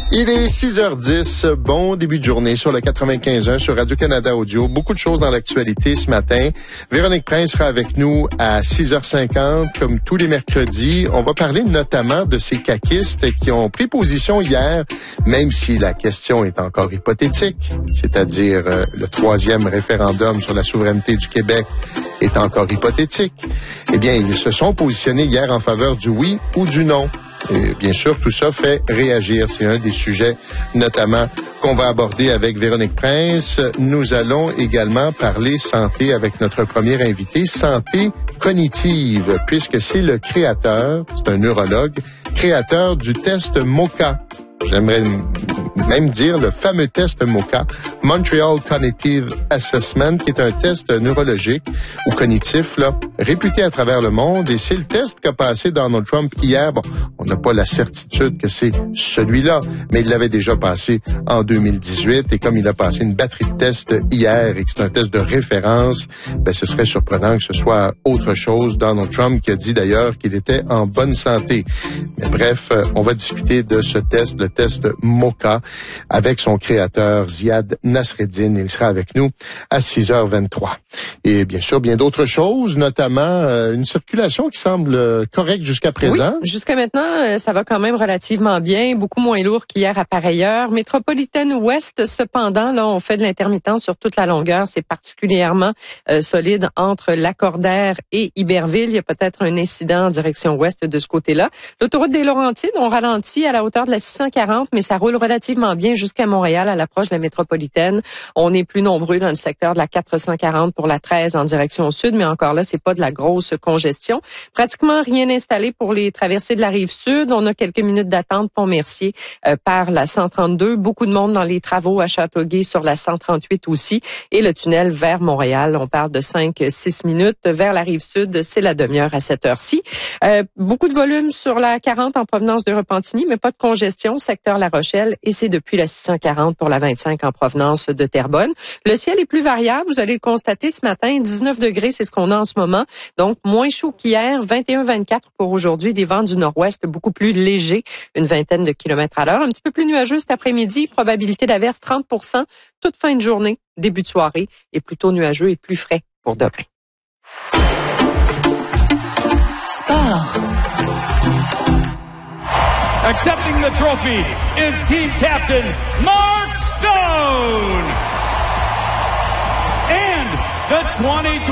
Il est 6h10, bon début de journée sur le 95.1 sur Radio-Canada Audio. Beaucoup de choses dans l'actualité ce matin. Véronique Prince sera avec nous à 6h50, comme tous les mercredis. On va parler notamment de ces caquistes qui ont pris position hier, même si la question est encore hypothétique, c'est-à-dire le 3e référendum sur la souveraineté du Québec est encore hypothétique. Eh bien, ils se sont positionnés hier en faveur du oui ou du non. Et bien sûr, tout ça fait réagir. C'est un des sujets, notamment, qu'on va aborder avec Véronique Prince. Nous allons également parler santé avec notre premier invité, santé cognitive, puisque c'est le créateur, c'est un neurologue, créateur du test MoCA. J'aimerais même dire le fameux test MoCA, Montreal Cognitive Assessment, qui est un test neurologique ou cognitif, là, réputé à travers le monde. Et c'est le test qu'a passé Donald Trump hier. Bon, on n'a pas la certitude que c'est celui-là, mais il l'avait déjà passé en 2018. Et comme il a passé une batterie de tests hier et que c'est un test de référence, ben, ce serait surprenant que ce soit autre chose. Donald Trump qui a dit d'ailleurs qu'il était en bonne santé. Mais bref, on va discuter de ce test, le test MoCA, avec son créateur Ziad Nasreddine. Il sera avec nous à 6h23. Et bien sûr, bien d'autres choses, notamment une circulation qui semble correcte jusqu'à présent. Oui, jusqu'à maintenant, ça va quand même relativement bien, beaucoup moins lourd qu'hier à pareille heure. Métropolitaine Ouest, cependant, là, on fait de l'intermittence sur toute la longueur. C'est particulièrement solide entre Lacordaire et Iberville. Il y a peut-être un incident en direction ouest de ce côté-là. L'autoroute des Laurentides, on ralentit à la hauteur de la 640, mais ça roule relativement bien jusqu'à Montréal à l'approche de la métropolitaine. On est plus nombreux dans le secteur de la 440 pour la 13 en direction sud, mais encore là, c'est pas de la grosse congestion. Pratiquement rien installé pour les traversées de la rive sud. On a quelques minutes d'attente Pont-Mercier par la 132. Beaucoup de monde dans les travaux à Châteauguay sur la 138 aussi. Et le tunnel vers Montréal, on parle de 5-6 minutes. Vers la rive sud, c'est la demi-heure à cette heure-ci. Beaucoup de volume sur la 40 en provenance de Repentigny, mais pas de congestion, secteur La Rochelle, et c'est depuis la 640 pour la 25 en provenance de Terrebonne. Le ciel est plus variable, vous allez le constater ce matin, 19 degrés, c'est ce qu'on a en ce moment, donc moins chaud qu'hier, 21-24 pour aujourd'hui, des vents du nord-ouest beaucoup plus légers, une vingtaine de kilomètres à l'heure, un petit peu plus nuageux cet après-midi, probabilité d'averse 30%, toute fin de journée, début de soirée, et plutôt nuageux et plus frais pour demain. Sport. Accepting the trophy is team captain Mark Stone. And the 2020